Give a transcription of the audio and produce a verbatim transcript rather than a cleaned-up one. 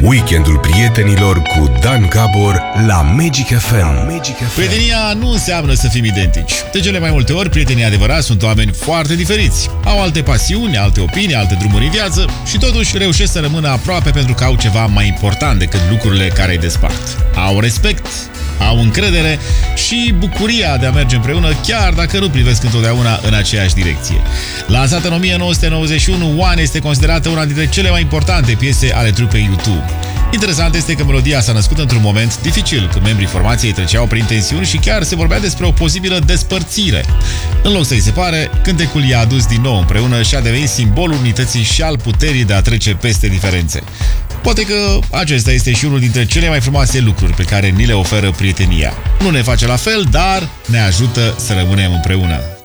Weekendul prietenilor cu Dan Gabor la Magic F M. Magic F M. Prietenia nu înseamnă să fim identici. De cele mai multe ori, prietenii adevărați sunt oameni foarte diferiți. Au alte pasiuni, alte opinii, alte drumuri în viață și totuși reușesc să rămână aproape pentru că au ceva mai important decât lucrurile care îi despart. Au respect, au încredere și bucuria de a merge împreună, chiar dacă nu privesc întotdeauna în aceeași direcție. Lansată în o mie nouă sute nouăzeci și unu, One este considerată una dintre cele mai importante piese ale trupei U doi. Interesant este că melodia s-a născut într-un moment dificil, când membrii formației treceau prin tensiuni și chiar se vorbea despre o posibilă despărțire. În loc să-i separe, cântecul i-a adus din nou împreună și a devenit simbolul unității și al puterii de a trece peste diferențe. Poate că acesta este și unul dintre cele mai frumoase lucruri pe care ni le oferă prietenia. Nu ne face la fel, dar ne ajută să rămânem împreună.